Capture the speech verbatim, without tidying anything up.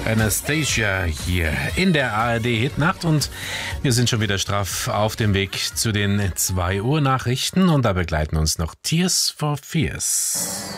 Anastasia hier in der A R D Hitnacht und wir sind schon wieder straff auf dem Weg zu den zwei Uhr Nachrichten und da begleiten uns noch Tears for Fears.